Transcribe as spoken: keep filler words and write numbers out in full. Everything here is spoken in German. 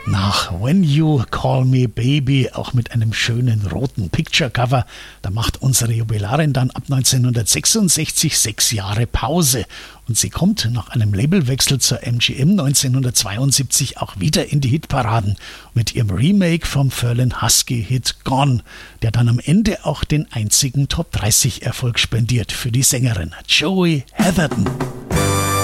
Nach When You Call Me Baby, auch mit einem schönen roten Picture-Cover, da macht unsere Jubilarin dann ab neunzehnhundertsechsundsechzig sechs Jahre Pause. Und sie kommt nach einem Labelwechsel zur M G M neunzehnhundertzweiundsiebzig auch wieder in die Hitparaden mit ihrem Remake vom Ferlin Husky-Hit Gone, der dann am Ende auch den einzigen Top dreißig Erfolg spendiert für die Sängerin Joey Heatherton.